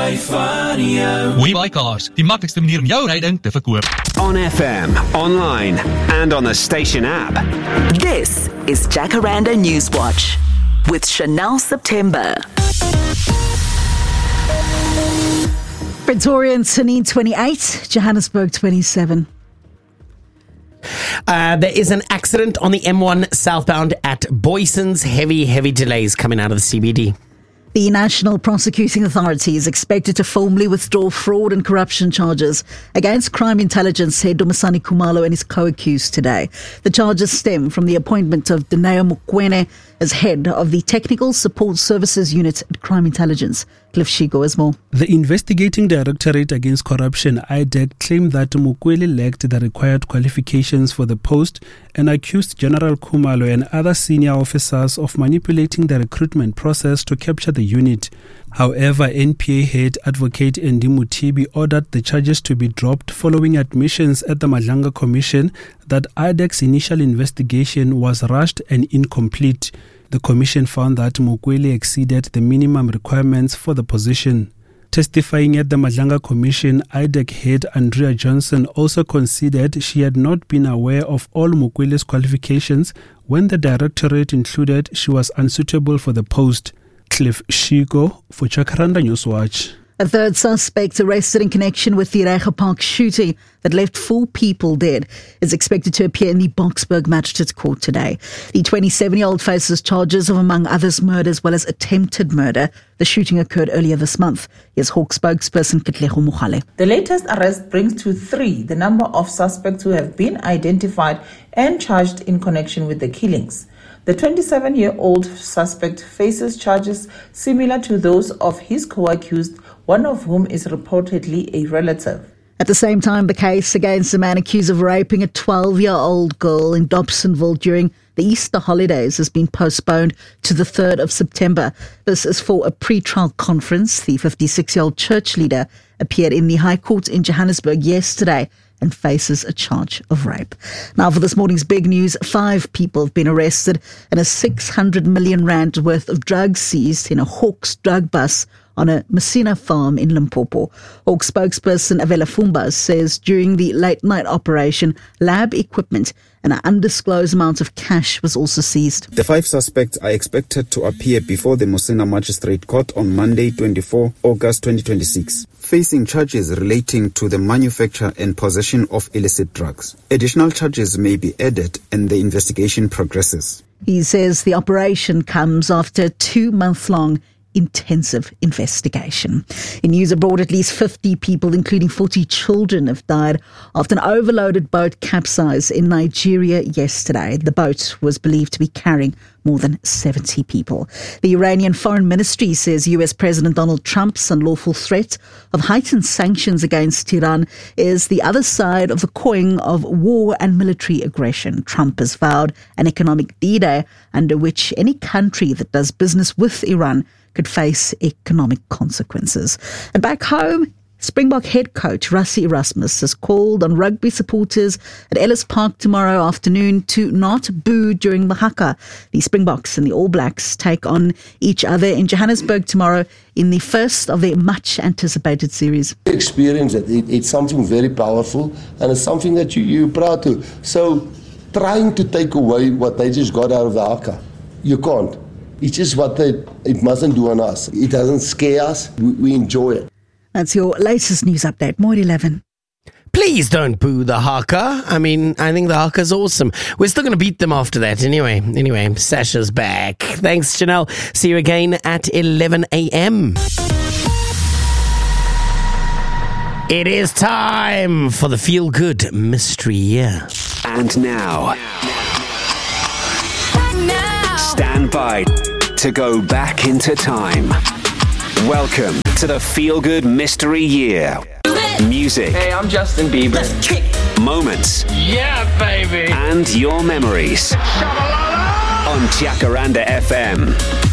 WeBuyCars, die maklikste manier om jou ryding te verkoop. On FM, online, and on the station app. This is Jacaranda Newswatch with Chanel September. Pretoria and Sydney 28, Johannesburg 27. There is an accident on the M1 southbound at Boyson's. Heavy delays coming out of the CBD. The National Prosecuting Authority is expected to formally withdraw fraud and corruption charges against Crime Intelligence head Dumisani Khumalo and his co-accused today. The charges stem from the appointment of Dineo Mokoena as head of the Technical Support Services Unit at Crime Intelligence. Cliff Shigo has more. The Investigating Directorate Against Corruption, IDEC, claimed that Mokoena lacked the required qualifications for the post and accused General Khumalo and other senior officers of manipulating the recruitment process to capture the unit. However, NPA head advocate Endi Mutibi ordered the charges to be dropped following admissions at the Madlanga Commission that IDEC's initial investigation was rushed and incomplete. The commission found that Mokoena exceeded the minimum requirements for the position. Testifying at the Madlanga Commission, IDEC head Andrea Johnson also conceded she had not been aware of all Mokwena's qualifications when the directorate included she was unsuitable for the post. Cliff Shigo for Jacaranda Newswatch. A third suspect arrested in connection with the Reiger Park shooting that left 4 people dead is expected to appear in the Boksburg Magistrates Court today. The 27-year-old faces charges of, among others, murder as well as attempted murder. The shooting occurred earlier this month. Here's Hawk spokesperson Katlego Mogale. The latest arrest brings to 3 the number of suspects who have been identified and charged in connection with the killings. The 27-year-old suspect faces charges similar to those of his co-accused, one of whom is reportedly a relative. At the same time, the case against a man accused of raping a 12-year-old girl in Dobsonville during the Easter holidays has been postponed to the 3rd of September. This is for a pre-trial conference. The 56-year-old church leader appeared in the High Court in Johannesburg yesterday and faces a charge of rape. Now for this morning's big news, 5 people have been arrested and a 600 million rand worth of drugs seized in a Hawks drug bus on a Messina farm in Limpopo. Hawks spokesperson Avela Fumbas says during the late-night operation, lab equipment and an undisclosed amount of cash was also seized. The 5 suspects are expected to appear before the Messina Magistrate Court on Monday, 24 August 2026, facing charges relating to the manufacture and possession of illicit drugs. Additional charges may be added and the investigation progresses. He says the operation comes after a 2-month-long intensive investigation. In news abroad, at least 50 people, including 40 children, have died after an overloaded boat capsized in Nigeria yesterday. The boat was believed to be carrying more than 70 people. The Iranian Foreign Ministry says US President Donald Trump's unlawful threat of heightened sanctions against Iran is the other side of the coin of war and military aggression. Trump has vowed an economic D-Day under which any country that does business with Iran could face economic consequences. And back home, Springbok head coach Rassie Erasmus has called on rugby supporters at Ellis Park tomorrow afternoon to not boo during the haka. The Springboks and the All Blacks take on each other in Johannesburg tomorrow in the first of their much-anticipated series. Experience it. It's something very powerful and it's something that you're proud to. So trying to take away what they just got out of the haka, you can't. It's just what it mustn't do on us. It doesn't scare us. We enjoy it. That's your latest news update. More at 11. Please don't boo the haka. I mean, I think the haka's awesome. We're still going to beat them after that. Anyway, Sasha's back. Thanks, Chanel. See you again at 11 a.m. It is time for the Feel Good Mystery Year. And now, stand by to go back into time. Welcome to the Feel Good Mystery Year. Music. Hey, I'm Justin Bieber. Let's kick. Moments. Yeah, baby. And your memories. On Jacaranda FM.